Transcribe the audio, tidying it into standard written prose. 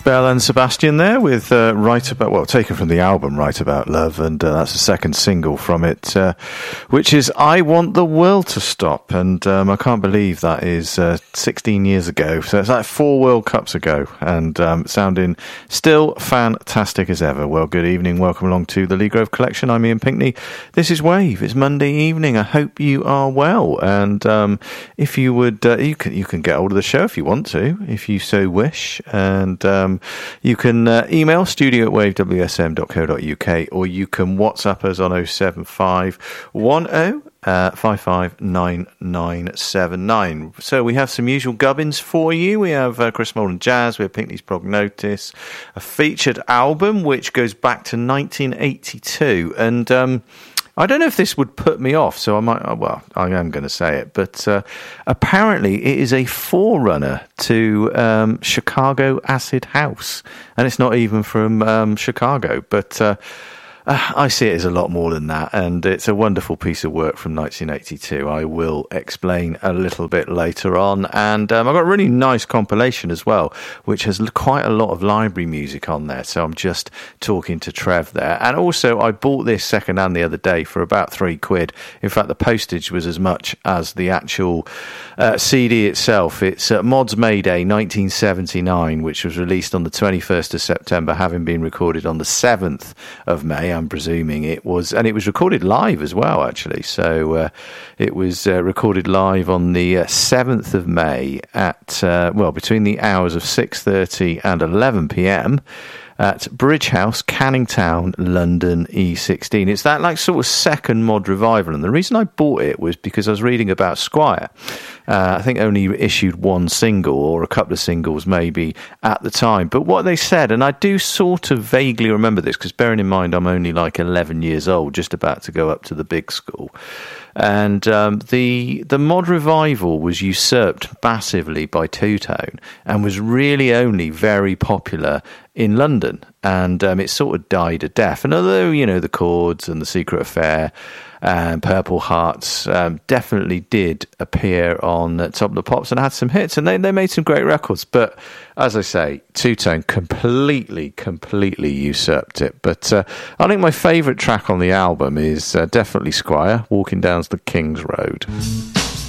Belle and Sebastian there with taken from the album Right About Love, and that's the second single from it, which is I Want the World to Stop, and I can't believe that is 16 years ago, so it's like 4 World Cups ago, and sounding still fantastic as ever. Well, good evening, welcome along to the Lee Grove Collection. I'm Ian Pinkney, this is Wave, it's Monday evening, I hope you are well, and if you would, you can get hold of the show if you want to, if you so wish, and you can email studio@wavewsm.co.uk, or you can WhatsApp us on 075 10 559979. So we have some usual gubbins for you. We have Chris Mould and Jazz, we have Pinkney's Prognotis, a featured album which goes back to 1982, and I don't know if this would put me off, so I am going to say it, but apparently it is a forerunner to Chicago Acid House, and it's not even from Chicago, but I see it as a lot more than that, and it's a wonderful piece of work from 1982. I will explain a little bit later on, and I've got a really nice compilation as well, which has quite a lot of library music on there, so I'm just talking to Trev there. And also, I bought this second-hand the other day for about £3. In fact, the postage was as much as the actual CD itself. It's Mods Mayday 1979, which was released on the 21st of September, having been recorded on the 7th of May, I'm presuming it was, and it was recorded live as well, actually. So it was recorded live on the 7th of May at between the hours of 6:30 and 11 p.m. at Bridge House, Canning Town, London, E16. It's that like sort of second mod revival, and the reason I bought it was because I was reading about Squire. I think only issued one single or a couple of singles maybe at the time. But what they said, and I do sort of vaguely remember this, because bearing in mind I'm only like 11 years old, just about to go up to the big school. And the mod revival was usurped massively by Two Tone and was really only very popular in London, and it sort of died a death. And although, you know, The Chords and The Secret Affair and Purple Hearts definitely did appear on Top of the Pops and had some hits, and they made some great records, but as I say, Two Tone completely usurped it. But I think my favourite track on the album is definitely Squire, Walking Down the King's Road.